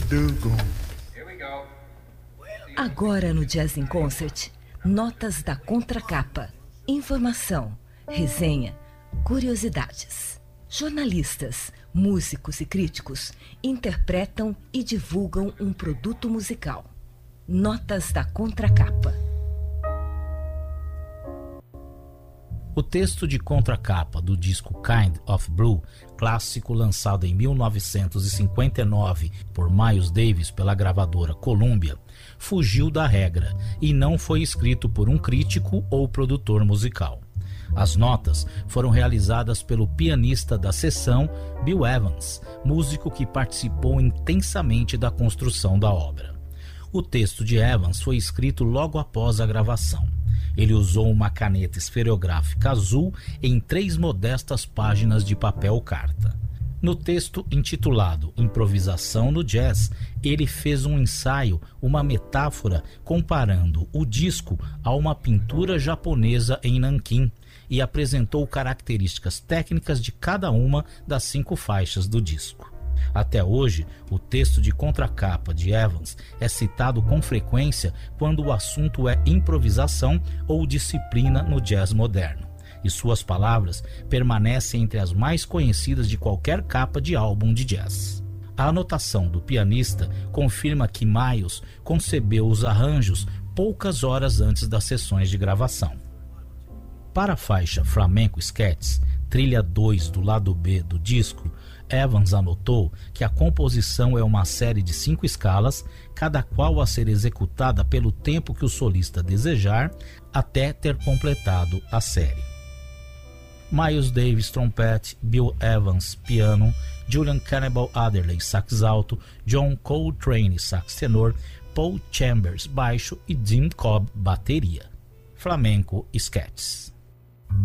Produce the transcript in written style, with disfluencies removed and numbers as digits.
Agora no Jazz in Concert, notas da contracapa, informação, resenha, curiosidades. Jornalistas, músicos e críticos interpretam e divulgam um produto musical. Notas da contracapa. O texto de contracapa do disco Kind of Blue, clássico lançado em 1959 por Miles Davis pela gravadora Columbia, fugiu da regra e não foi escrito por um crítico ou produtor musical. As notas foram realizadas pelo pianista da sessão, Bill Evans, músico que participou intensamente da construção da obra. O texto de Evans foi escrito logo após a gravação. Ele usou uma caneta esferográfica azul em 3 modestas páginas de papel carta. No texto intitulado Improvisação no Jazz, ele fez um ensaio, uma metáfora, comparando o disco a uma pintura japonesa em Nanquim e apresentou características técnicas de cada uma das 5 faixas do disco. Até hoje, o texto de contracapa de Evans é citado com frequência quando o assunto é improvisação ou disciplina no jazz moderno, e suas palavras permanecem entre as mais conhecidas de qualquer capa de álbum de jazz. A anotação do pianista confirma que Miles concebeu os arranjos poucas horas antes das sessões de gravação. Para a faixa Flamenco Sketches, trilha 2 do lado B do disco, Evans anotou que a composição é uma série de 5 escalas, cada qual a ser executada pelo tempo que o solista desejar, até ter completado a série. Miles Davis, trompete, Bill Evans, piano, Julian Cannibal Adderley, sax alto, John Coltrane, sax tenor, Paul Chambers, baixo e Jim Cobb, bateria. Flamenco Sketches.